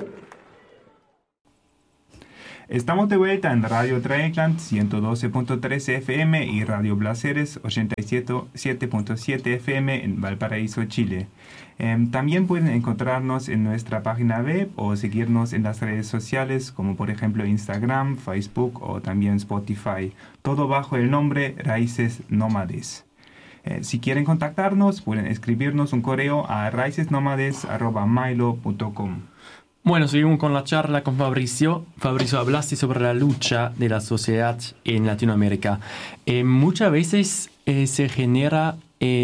Estamos de vuelta en Radio Dreieckland 112.3 FM y Radio Blaceres 87.7 FM en Valparaíso, Chile. También pueden encontrarnos en nuestra página web o seguirnos en las redes sociales como por ejemplo Instagram, Facebook o también Spotify, todo bajo el nombre Raíces Nómades. Si quieren contactarnos, pueden escribirnos un correo a raicesnomades@mailo.com. Bueno, seguimos con la charla con Fabricio. Fabricio, hablaste sobre la lucha de la sociedad en Latinoamérica. Muchas veces se genera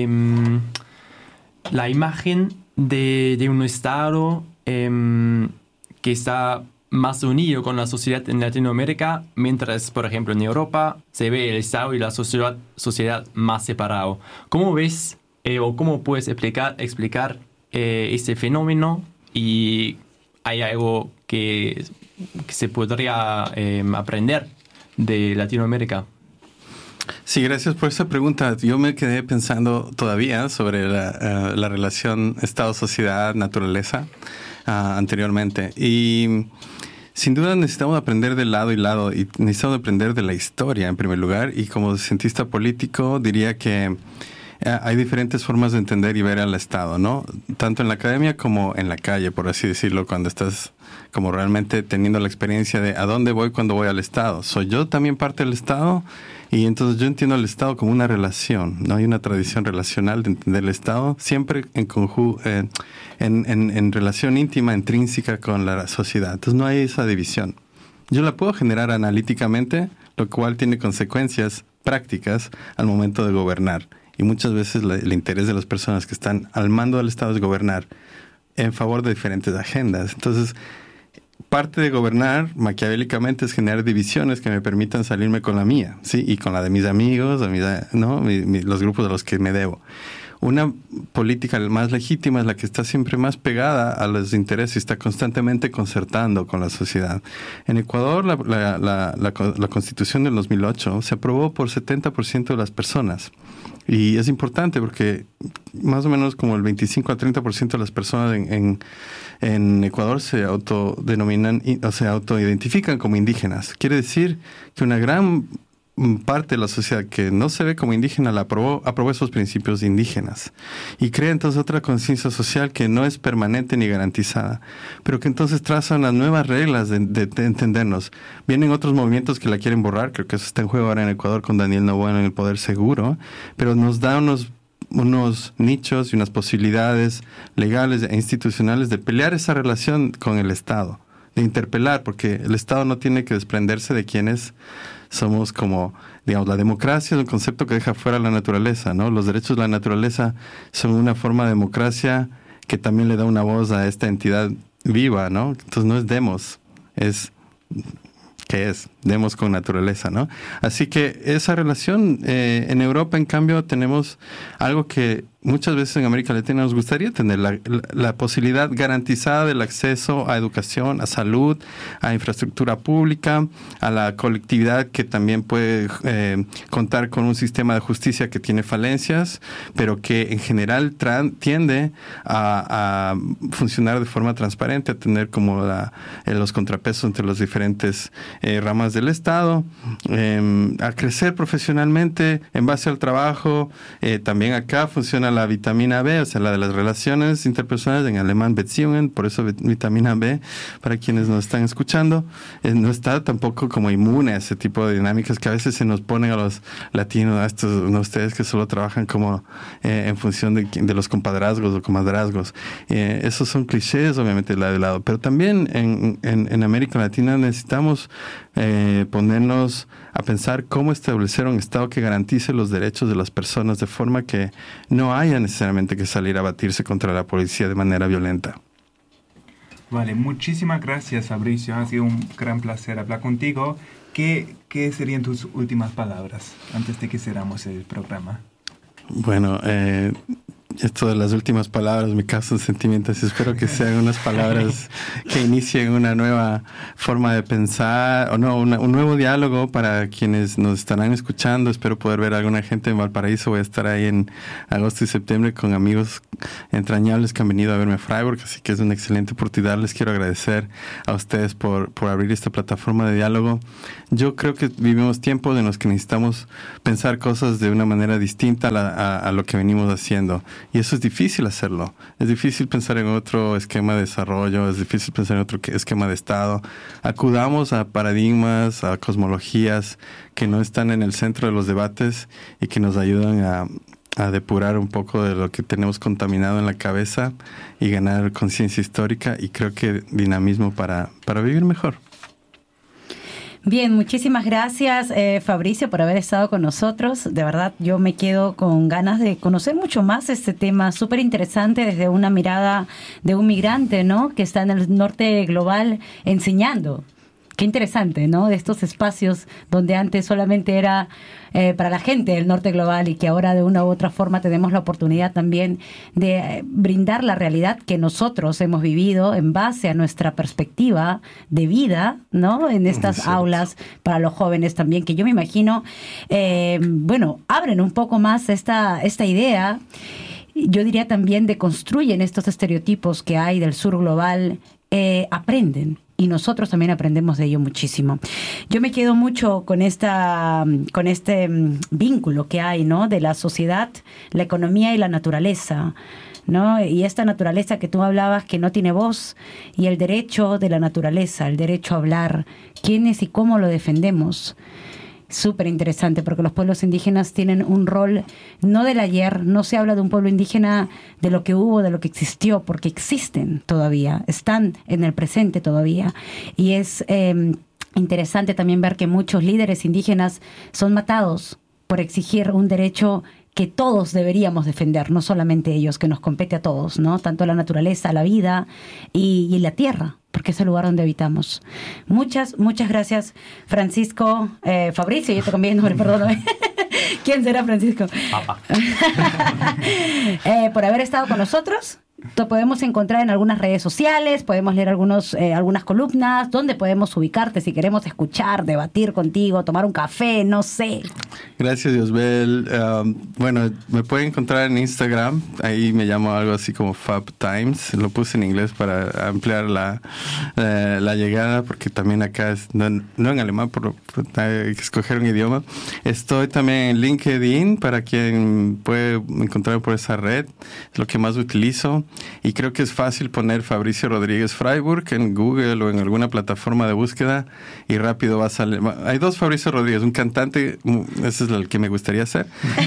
la imagen de un Estado que está más unido con la sociedad en Latinoamérica, mientras, por ejemplo, en Europa se ve el Estado y la sociedad más separado. ¿Cómo ves o cómo puedes explicar este fenómeno? Y ¿hay algo que se podría aprender de Latinoamérica? Sí, gracias por esa pregunta. Yo me quedé pensando todavía sobre la relación Estado-sociedad, naturaleza anteriormente. Y sin duda necesitamos aprender de lado y lado y necesitamos aprender de la historia en primer lugar. Y como cientista político diría que hay diferentes formas de entender y ver al Estado, ¿no? Tanto en la academia como en la calle, por así decirlo, cuando estás como realmente teniendo la experiencia de a dónde voy cuando voy al Estado. ¿Soy yo también parte del Estado? Y entonces yo entiendo al Estado como una relación, ¿no? Hay una tradición relacional de entender el Estado siempre en relación íntima, intrínseca con la sociedad. Entonces no hay esa división. Yo la puedo generar analíticamente, lo cual tiene consecuencias prácticas al momento de gobernar. Y muchas veces el interés de las personas que están al mando del Estado es gobernar en favor de diferentes agendas. Entonces, parte de gobernar maquiavélicamente es generar divisiones que me permitan salirme con la mía, ¿sí? Y con la de mis amigos, ¿no? Los grupos a los que me debo. Una política más legítima es la que está siempre más pegada a los intereses y está constantemente concertando con la sociedad. En Ecuador, la Constitución del 2008 se aprobó por 70% de las personas. Y es importante porque más o menos como el 25 a 30% de las personas en Ecuador se autodenominan o se autoidentifican como indígenas. Quiere decir que una gran parte de la sociedad que no se ve como indígena aprobó esos principios indígenas y crea entonces otra conciencia social que no es permanente ni garantizada, pero que entonces traza unas nuevas reglas de entendernos. Vienen otros movimientos que la quieren borrar, creo que eso está en juego ahora en Ecuador con Daniel Noboa en el Poder Seguro, pero nos da unos nichos y unas posibilidades legales e institucionales de pelear esa relación con el Estado, de interpelar, porque el Estado no tiene que desprenderse de quienes somos como, digamos, la democracia es un concepto que deja fuera la naturaleza, ¿no? Los derechos de la naturaleza son una forma de democracia que también le da una voz a esta entidad viva, ¿no? Entonces no es demos, es ¿qué es? Demos con naturaleza, ¿no? Así que esa relación en Europa, en cambio, tenemos algo que muchas veces en América Latina nos gustaría tener, la posibilidad garantizada del acceso a educación, a salud, a infraestructura pública, a la colectividad que también puede contar con un sistema de justicia que tiene falencias, pero que en general tiende a funcionar de forma transparente, a tener como los contrapesos entre los diferentes ramas del Estado, a crecer profesionalmente en base al trabajo. También acá funciona la vitamina B, o sea, la de las relaciones interpersonales, en alemán Beziehungen, por eso vitamina B, para quienes nos están escuchando. No está tampoco como inmune a ese tipo de dinámicas que a veces se nos ponen a los latinos, a estos, no, ustedes que solo trabajan como en función de los compadrazgos o comadrazgos. Esos son clichés, obviamente, de lado, pero también en América Latina necesitamos ponernos a pensar cómo establecer un Estado que garantice los derechos de las personas de forma que no haya necesariamente que salir a batirse contra la policía de manera violenta. Vale, muchísimas gracias, Fabricio. Ha sido un gran placer hablar contigo. ¿Qué serían tus últimas palabras antes de que cerramos el programa? Bueno, Esto de las últimas palabras me causan sentimientos y espero que sean unas palabras que inicien una nueva forma de pensar, o no, un nuevo diálogo para quienes nos estarán escuchando. Espero poder ver a alguna gente en Valparaíso. Voy a estar ahí en agosto y septiembre con amigos entrañables que han venido a verme a Freiburg, así que es una excelente oportunidad. Les quiero agradecer a ustedes por abrir esta plataforma de diálogo. Yo creo que vivimos tiempos en los que necesitamos pensar cosas de una manera distinta a lo que venimos haciendo. Y eso es difícil hacerlo. Es difícil pensar en otro esquema de desarrollo, es difícil pensar en otro esquema de Estado. Acudamos a paradigmas, a cosmologías que no están en el centro de los debates y que nos ayudan a depurar un poco de lo que tenemos contaminado en la cabeza y ganar conciencia histórica y creo que dinamismo para vivir mejor. Bien, muchísimas gracias, Fabricio, por haber estado con nosotros. De verdad, yo me quedo con ganas de conocer mucho más este tema súper interesante desde una mirada de un migrante, ¿no?, que está en el norte global enseñando. Qué interesante, ¿no?, de estos espacios donde antes solamente era para la gente del norte global y que ahora de una u otra forma tenemos la oportunidad también de brindar la realidad que nosotros hemos vivido en base a nuestra perspectiva de vida, ¿no?, en estas aulas para los jóvenes también, que yo me imagino, abren un poco más esta idea. Yo diría también deconstruyen estos estereotipos que hay del sur global, aprenden. Y nosotros también aprendemos de ello muchísimo. Yo me quedo mucho con este vínculo que hay, ¿no?, de la sociedad, la economía y la naturaleza, ¿no? Y esta naturaleza que tú hablabas que no tiene voz, y el derecho de la naturaleza, el derecho a hablar, quiénes y cómo lo defendemos. Súper interesante, porque los pueblos indígenas tienen un rol no del ayer. No se habla de un pueblo indígena de lo que hubo, de lo que existió, porque existen todavía, están en el presente todavía. Y es interesante también ver que muchos líderes indígenas son matados por exigir un derecho que todos deberíamos defender, no solamente ellos, que nos compete a todos, ¿no? Tanto la naturaleza, la vida y la tierra, porque es el lugar donde habitamos. Muchas gracias, Francisco. Fabricio, yo te cambié el nombre, perdóname. ¿Quién será Francisco? Papá. Por haber estado con nosotros. Te podemos encontrar en algunas redes sociales, podemos leer algunas columnas. ¿Dónde podemos ubicarte si queremos escuchar, debatir contigo, tomar un café, no sé? Gracias, Diosbel. Me pueden encontrar en Instagram. Ahí me llamo algo así como Fab Times. Lo puse en inglés para ampliar la llegada, porque también acá no en alemán, hay que escoger un idioma. Estoy también en LinkedIn, para quien puede encontrar por esa red. Es lo que más utilizo. Y creo que es fácil poner Fabricio Rodríguez Freiburg en Google o en alguna plataforma de búsqueda y rápido va a salir. Hay dos Fabricio Rodríguez, un cantante, ese es el que me gustaría ser,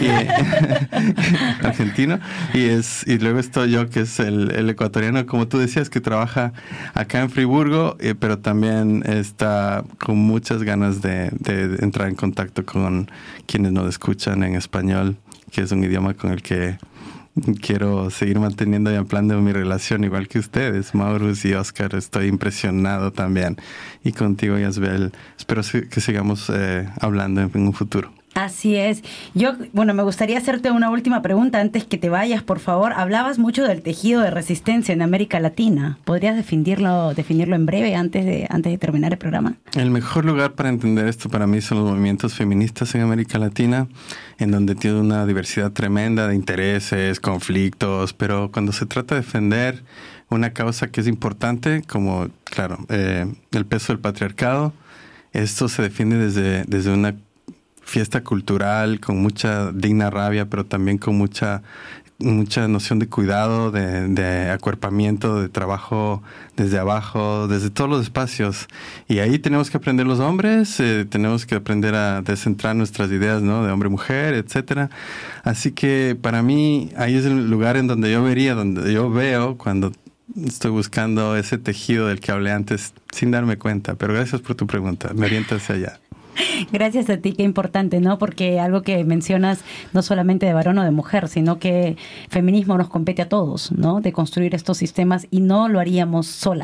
argentino, y luego estoy yo, que es el ecuatoriano, como tú decías, que trabaja acá en Friburgo, pero también está con muchas ganas de entrar en contacto con quienes nos escuchan en español, que es un idioma con el que quiero seguir manteniendo y ampliando mi relación, igual que ustedes, Maurus y Oscar. Estoy impresionado también. Y contigo, Yasbel, espero que sigamos hablando en un futuro. Así es. Yo, me gustaría hacerte una última pregunta antes que te vayas, por favor. Hablabas mucho del tejido de resistencia en América Latina. ¿Podrías definirlo en breve antes de terminar el programa? El mejor lugar para entender esto para mí son los movimientos feministas en América Latina, en donde tiene una diversidad tremenda de intereses, conflictos, pero cuando se trata de defender una causa que es importante, como, claro, el peso del patriarcado, esto se defiende desde una fiesta cultural, con mucha digna rabia, pero también con mucha noción de cuidado, de acuerpamiento, de trabajo desde abajo, desde todos los espacios. Y ahí tenemos que aprender los hombres, tenemos que aprender a descentrar nuestras ideas, ¿no?, de hombre-mujer, etcétera. Así que para mí ahí es el lugar en donde yo veo cuando estoy buscando ese tejido del que hablé antes sin darme cuenta. Pero gracias por tu pregunta, me orienta hacia allá. Gracias a ti, qué importante, ¿no? Porque algo que mencionas, no solamente de varón o de mujer, sino que feminismo nos compete a todos, ¿no? De construir estos sistemas, y no lo haríamos solas,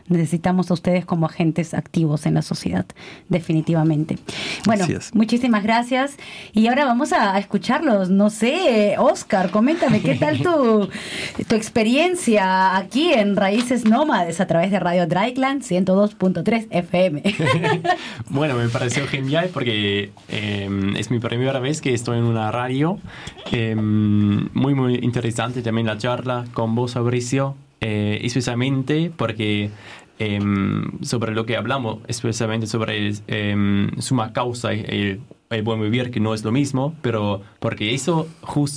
necesitamos a ustedes como agentes activos en la sociedad, definitivamente. Bueno, muchísimas gracias. Y ahora vamos a escucharlos. No sé, Oscar, coméntame, ¿qué tal tu experiencia aquí en Raíces Nómades a través de Radio Drakeland 102.3 FM? Bueno, me pareció genial porque es mi primera vez que estoy en una radio. Muy, muy interesante también la charla con vos, Fabricio, especialmente porque sobre lo que hablamos, especialmente sobre suma causa, el buen vivir, que no es lo mismo, pero porque eso justo